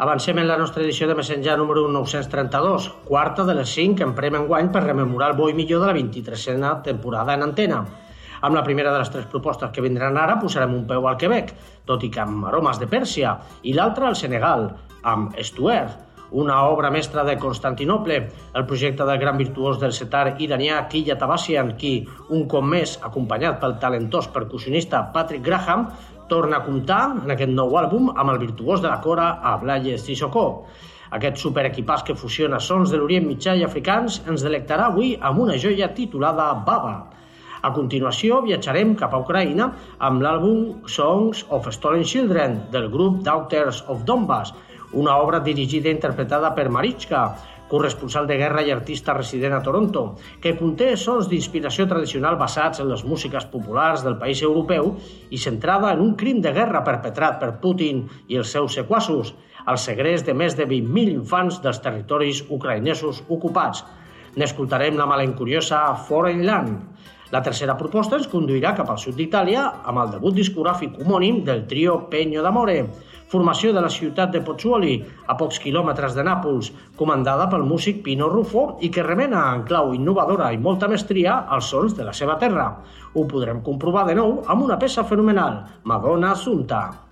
Avancem en la nostra edició de Messenger número 932, quarta de les 5 que emprem enguany per rememorar el bo i millor de la 23a temporada en antena. Amb la primera de les 3 propostes que vindran ara posarem un peu al Quebec, tot i que amb aromes de Pèrsia, i l'altra al Senegal, amb Estuer, una obra mestra de Constantinople, el projecte del gran virtuós del setar iranià Killa Tabassian, qui, un cop més, acompanyat pel talentós percussionista Patrick Graham, torna a comptar en aquest nou àlbum amb el virtuós de la cora Ablaye Cissokho. Aquest superequipàs que fusiona sons de l'Orient Mitjà i africans ens delectarà avui amb una joia titulada Baba. A continuació viatjarem cap a Ucraïna amb l'àlbum Songs of Stolen Children del grup Daughters of Donbass, una obra dirigida i interpretada per Marichka, corresponsal de guerra i artista resident a Toronto, que conté sons d'inspiració tradicional basats en les músiques populars del país europeu i centrada en un crim de guerra perpetrat per Putin i els seus sequassos, el segrest de més de 20.000 infants dels territoris ucraïnesos ocupats. N'escoltarem la malencuriosa Foreign Land. La tercera proposta ens conduirà cap al sud d'Itàlia amb el debut discogràfic homònim del trio Pegno d'Amore, formació de la ciutat de Pozzuoli, a pocs quilòmetres de Nàpols, comandada pel músic Pino Ruffo i que remena en clau innovadora i molta mestria els sons de la seva terra. Ho podrem comprovar de nou amb una peça fenomenal, Madonna Assunta.